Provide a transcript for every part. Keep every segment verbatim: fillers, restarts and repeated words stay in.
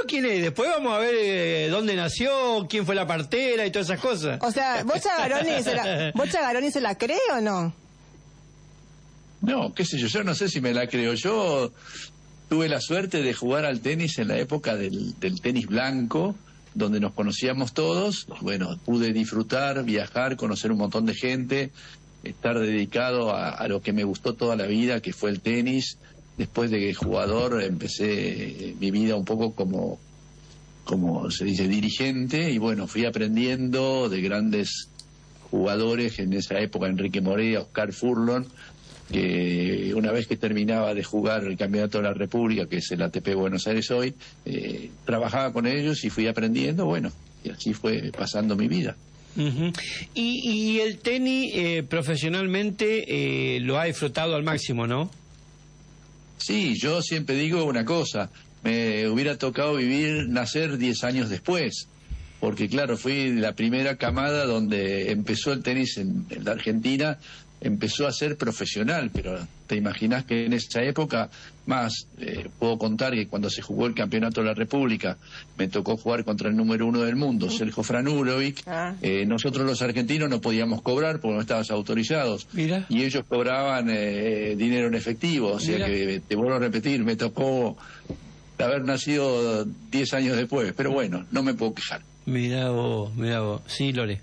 quién es, después vamos a ver eh, dónde nació, quién fue la partera y todas esas cosas. O sea, ¿Bocha Garoni se la, Bocha Garoni se la cree o no? No, qué sé yo, yo no sé si me la creo. Yo tuve la suerte de jugar al tenis en la época del, del tenis blanco, donde nos conocíamos todos. Bueno, pude disfrutar, viajar, conocer un montón de gente, estar dedicado a, a lo que me gustó toda la vida, que fue el tenis. Después de que jugador empecé mi vida un poco como, como se dice, dirigente, y bueno, fui aprendiendo de grandes jugadores en esa época, Enrique Morea, Oscar Furlon, que una vez que terminaba de jugar el Campeonato de la República, que es el A T P Buenos Aires hoy, eh, trabajaba con ellos y fui aprendiendo, bueno, y así fue pasando mi vida. Uh-huh. y, y el tenis eh, profesionalmente eh, lo ha disfrutado al máximo, ¿no? Sí, yo siempre digo una cosa, me hubiera tocado vivir, nacer diez años después, porque claro, fui la primera camada donde empezó el tenis en, en la Argentina, empezó a ser profesional, pero te imaginas que en esa época, más, eh, puedo contar que cuando se jugó el Campeonato de la República, me tocó jugar contra el número uno del mundo, Sergio Franulovic. Ah. eh, nosotros los argentinos no podíamos cobrar porque no estábamos autorizados. Mira. Y ellos cobraban eh, dinero en efectivo, o sea Mira. que, te vuelvo a repetir, me tocó haber nacido diez años después, pero bueno, no me puedo quejar. Mirá vos, mirá vos. Sí, Lore.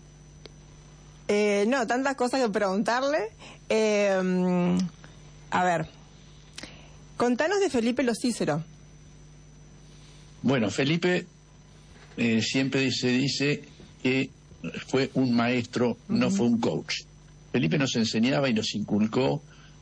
Eh, no, tantas cosas que preguntarle. Eh, a ver, contanos de Felipe Lo Cícero. Bueno, Felipe eh, siempre se dice que fue un maestro, uh-huh. no fue un coach. Felipe nos enseñaba y nos inculcó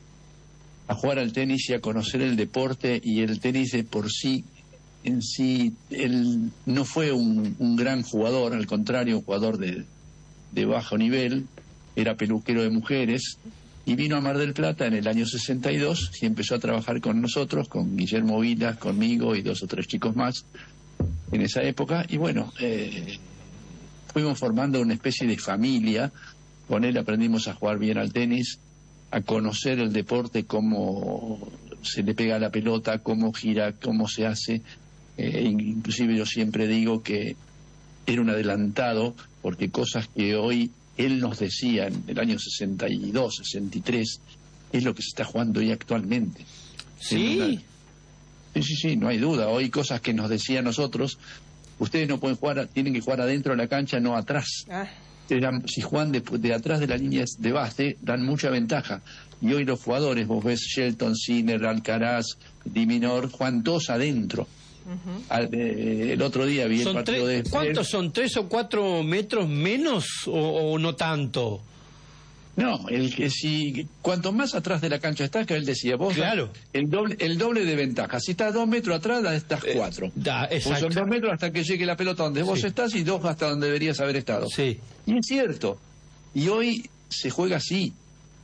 a jugar al tenis y a conocer el deporte, y el tenis de por sí, en sí, él no fue un, un gran jugador, al contrario, un jugador de... de bajo nivel, era peluquero de mujeres, y vino a Mar del Plata en el año sesenta y dos y empezó a trabajar con nosotros, con Guillermo Vilas, conmigo y dos o tres chicos más en esa época, y bueno, eh, fuimos formando una especie de familia. Con él aprendimos a jugar bien al tenis, a conocer el deporte, cómo se le pega la pelota, cómo gira, cómo se hace. Eh, inclusive yo siempre digo que era un adelantado, porque cosas que hoy él nos decía en el año sesenta y dos, sesenta y tres, es lo que se está jugando hoy actualmente. ¿Sí? Una... Sí, sí, sí, no hay duda. Hoy cosas que nos decía a nosotros, ustedes no pueden jugar, tienen que jugar adentro de la cancha, no atrás. Ah. Si juegan de, de atrás de las líneas de base, dan mucha ventaja. Y hoy los jugadores, vos ves Shelton, Sinner, Alcaraz, Diminor, juegan todos adentro. Uh-huh. Al, eh, el otro día vi el partido tres, de... ¿Cuántos son? ¿Tres o cuatro metros menos o, o no tanto? No, el que si cuanto más atrás de la cancha estás, que él decía, vos claro. el doble el doble de ventaja. Si estás dos metros atrás, estás cuatro. Eh, da, exacto. Pues son dos metros hasta que llegue la pelota donde vos sí. estás, y dos hasta donde deberías haber estado. Sí. Y es cierto. Y hoy se juega así.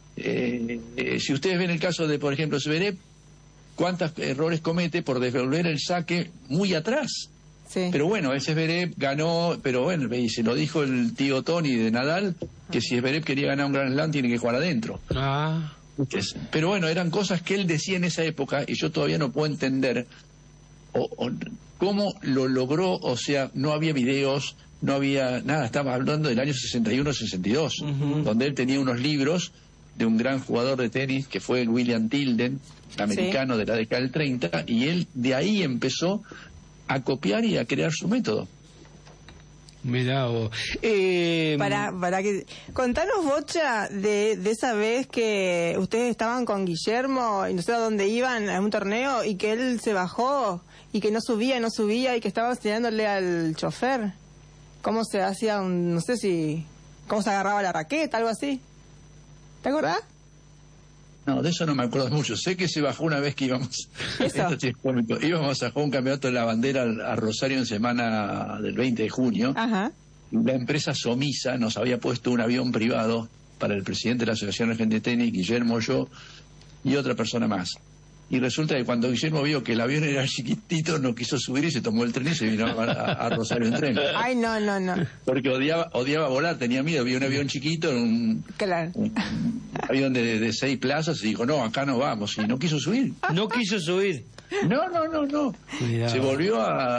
Eh, eh, si ustedes ven el caso de, por ejemplo, Zverev, cuántos errores comete por devolver el saque muy atrás. Sí. Pero bueno, ese Zverev ganó, pero bueno, y se lo dijo el tío Tony de Nadal, que si Zverev quería ganar un Grand Slam tiene que jugar adentro. Ah. Pero bueno, eran cosas que él decía en esa época, y yo todavía no puedo entender o, o, cómo lo logró. O sea, no había videos, no había nada, estaba hablando del año sesenta y uno sesenta y dos, uh-huh. donde él tenía unos libros de un gran jugador de tenis que fue el William Tilden, americano sí. de la década del treinta, y él de ahí empezó a copiar y a crear su método. Mirá vos. Eh... Para, para que... Contanos, Bocha, de, de esa vez que ustedes estaban con Guillermo y no sé a dónde iban a un torneo y que él se bajó y que no subía, no subía y que estaba enseñándole al chofer cómo se hacía un... no sé si... cómo se agarraba la raqueta, algo así. ¿Te acordás? No, de eso no me acuerdo mucho. Sé que se bajó una vez que íbamos... Esto sí es cómico. Íbamos a jugar un campeonato de la bandera a Rosario en semana del veinte de junio. Ajá. La empresa Somisa nos había puesto un avión privado para el presidente de la Asociación Argentina de Tenis, Guillermo, yo y otra persona más. Y resulta que cuando Guillermo vio que el avión era chiquitito, no quiso subir y se tomó el tren y se vino a, a, a Rosario en tren. Ay, no, no, no. Porque odiaba odiaba volar, tenía miedo. Vio un avión chiquito, un, claro. un, un avión de, de seis plazas, y dijo, no, acá no vamos. Y no quiso subir. No quiso subir. No, no, no, no. Cuidado. Se volvió a...